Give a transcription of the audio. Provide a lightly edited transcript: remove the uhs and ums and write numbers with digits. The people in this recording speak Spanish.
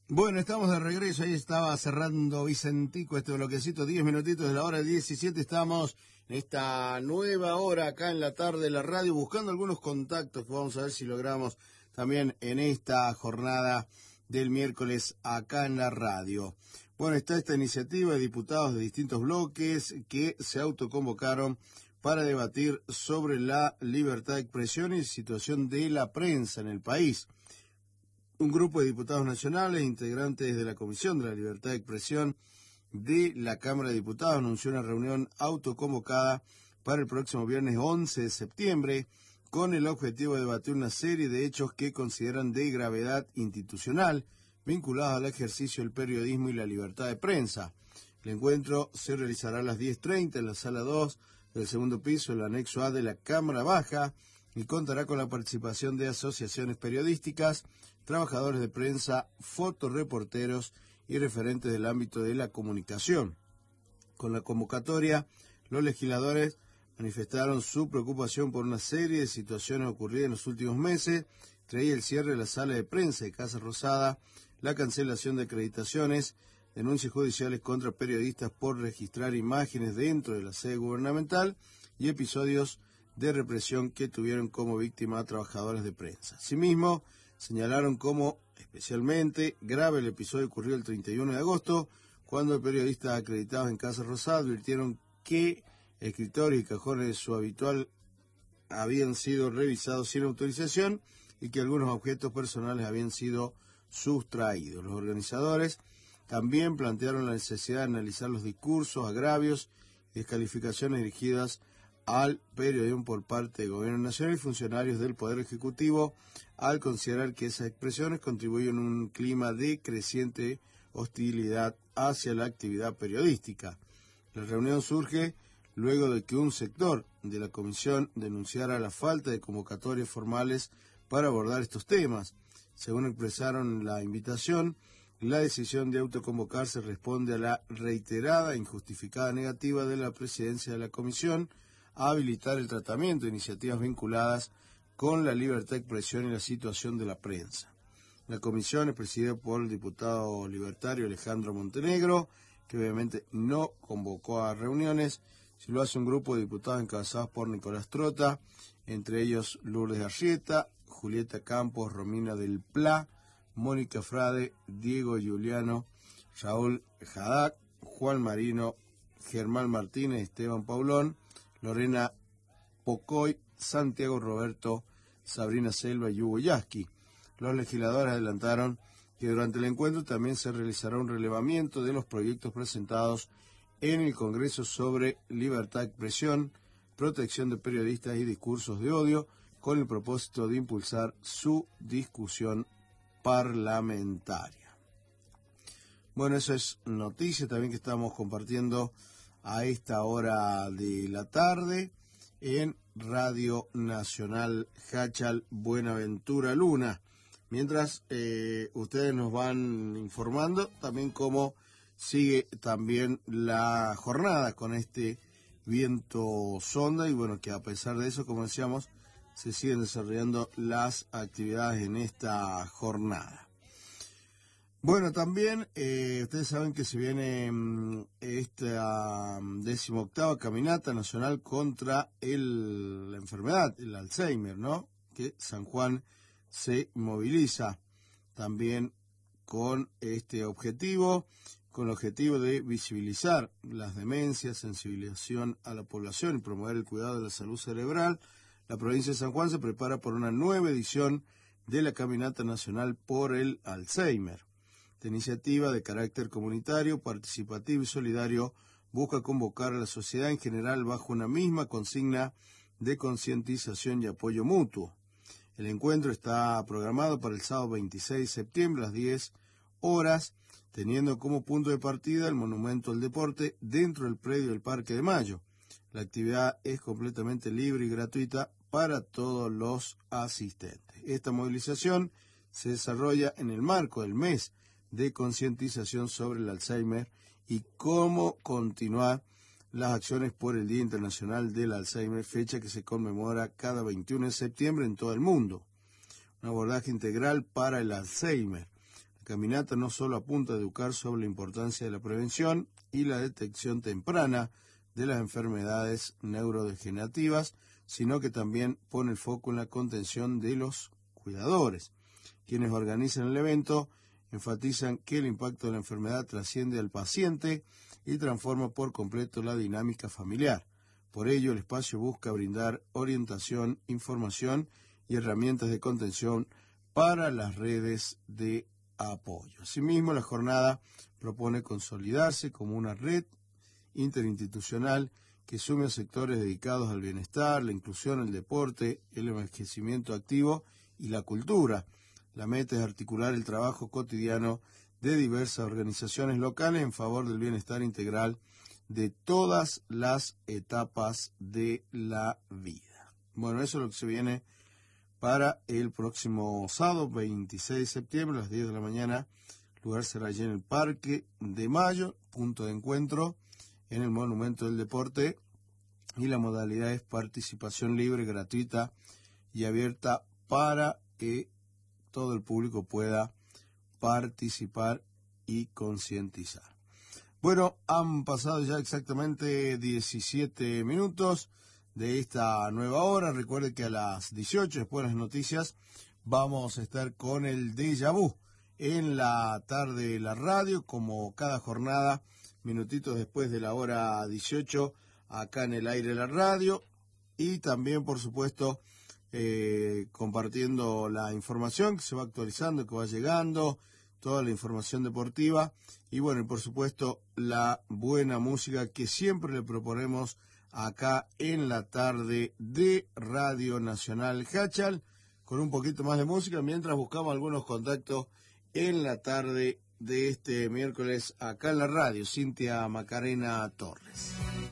Bueno, estamos de regreso, ahí estaba cerrando Vicentico este bloquecito, 10 minutitos de la hora 17, estamos en esta nueva hora acá en la tarde de la radio, buscando algunos contactos que vamos a ver si logramos también en esta jornada del miércoles acá en la radio. Bueno, está esta iniciativa de diputados de distintos bloques que se autoconvocaron para debatir sobre la libertad de expresión y situación de la prensa en el país. Un grupo de diputados nacionales, integrantes de la Comisión de la Libertad de Expresión de la Cámara de Diputados, anunció una reunión autoconvocada para el próximo viernes 11 de septiembre, con el objetivo de debatir una serie de hechos que consideran de gravedad institucional, vinculados al ejercicio del periodismo y la libertad de prensa. El encuentro se realizará a las 10:30 en la sala 2 del segundo piso del anexo A de la Cámara Baja, y contará con la participación de asociaciones periodísticas, trabajadores de prensa, fotoreporteros y referentes del ámbito de la comunicación. Con la convocatoria, los legisladores manifestaron su preocupación por una serie de situaciones ocurridas en los últimos meses, entre ellas el cierre de la sala de prensa de Casa Rosada, la cancelación de acreditaciones, denuncias judiciales contra periodistas por registrar imágenes dentro de la sede gubernamental y episodios de represión que tuvieron como víctima a trabajadores de prensa. Asimismo, señalaron como especialmente grave el episodio ocurrido el 31 de agosto, cuando periodistas acreditados en Casa Rosada advirtieron que escritorios y cajones de su habitual habían sido revisados sin autorización y que algunos objetos personales habían sido sustraídos. Los organizadores también plantearon la necesidad de analizar los discursos, agravios y descalificaciones dirigidas al periodismo por parte del Gobierno Nacional y funcionarios del Poder Ejecutivo, al considerar que esas expresiones contribuyen a un clima de creciente hostilidad hacia la actividad periodística. La reunión surge luego de que un sector de la comisión denunciara la falta de convocatorias formales para abordar estos temas. Según expresaron en la invitación, la decisión de autoconvocarse responde a la reiterada e injustificada negativa de la presidencia de la comisión a habilitar el tratamiento de iniciativas vinculadas con la libertad de expresión y la situación de la prensa. La comisión es presidida por el diputado libertario Alejandro Montenegro, que obviamente no convocó a reuniones, si lo hace un grupo de diputados encabezados por Nicolás Trota, entre ellos Lourdes Arrieta, Julieta Campos, Romina del Pla, Mónica Frade, Diego Giuliano, Raúl Haddad, Juan Marino, Germán Martínez, Esteban Paulón, Lorena Pocoy, Santiago Roberto, Sabrina Selva y Hugo Yasky. Los legisladores adelantaron que durante el encuentro también se realizará un relevamiento de los proyectos presentados en el Congreso sobre libertad de expresión, protección de periodistas y discursos de odio, con el propósito de impulsar su discusión parlamentaria. Bueno, eso es noticia también que estamos compartiendo a esta hora de la tarde en Radio Nacional Hachal Buenaventura Luna. Mientras ustedes nos van informando también cómo sigue también la jornada con este viento sonda y bueno, que a pesar de eso, como decíamos, se siguen desarrollando las actividades en esta jornada. Bueno, también ustedes saben que se viene esta 18ª caminata nacional contra la enfermedad, el Alzheimer, ¿no? Que San Juan se moviliza también con este objetivo, con el objetivo de visibilizar las demencias, sensibilización a la población y promover el cuidado de la salud cerebral. La provincia de San Juan se prepara por una nueva edición de la Caminata Nacional por el Alzheimer. Esta iniciativa de carácter comunitario, participativo y solidario busca convocar a la sociedad en general bajo una misma consigna de concientización y apoyo mutuo. El encuentro está programado para el sábado 26 de septiembre a las 10 horas, teniendo como punto de partida el Monumento al Deporte dentro del predio del Parque de Mayo. La actividad es completamente libre y gratuita para todos los asistentes. Esta movilización se desarrolla en el marco del mes de concientización sobre el Alzheimer y cómo continuar las acciones por el Día Internacional del Alzheimer, fecha que se conmemora cada 21 de septiembre en todo el mundo. Un abordaje integral para el Alzheimer. La caminata no solo apunta a educar sobre la importancia de la prevención y la detección temprana de las enfermedades neurodegenerativas, sino que también pone el foco en la contención de los cuidadores. Quienes organizan el evento enfatizan que el impacto de la enfermedad trasciende al paciente y transforma por completo la dinámica familiar. Por ello, el espacio busca brindar orientación, información y herramientas de contención para las redes de apoyo. Asimismo, la jornada propone consolidarse como una red interinstitucional que sume a sectores dedicados al bienestar, la inclusión, el deporte, el envejecimiento activo y la cultura. La meta es articular el trabajo cotidiano de diversas organizaciones locales en favor del bienestar integral de todas las etapas de la vida. Bueno, eso es lo que se viene para el próximo sábado, 26 de septiembre, a las 10 de la mañana. El lugar será allí en el Parque de Mayo, punto de encuentro en el Monumento del Deporte, y la modalidad es participación libre, gratuita y abierta para que todo el público pueda participar y concientizar. Bueno, han pasado ya exactamente 17 minutos de esta nueva hora. Recuerde que a las 18, después de las noticias, vamos a estar con el Déjà Vu en la tarde de la radio, como cada jornada, minutitos después de la hora 18, acá en el aire de la radio, y también, por supuesto, compartiendo la información que se va actualizando, que va llegando, toda la información deportiva, y bueno, y por supuesto, la buena música que siempre le proponemos acá en la tarde de Radio Nacional Hachal, con un poquito más de música, mientras buscamos algunos contactos en la tarde de este miércoles acá en la radio. Cintia Macarena Torres.